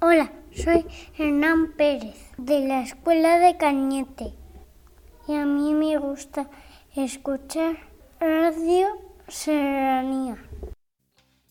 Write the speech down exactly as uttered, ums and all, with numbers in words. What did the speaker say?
Hola, soy Hernán Pérez, de la Escuela de Cañete, y a mí me gusta escuchar Radio Serranía.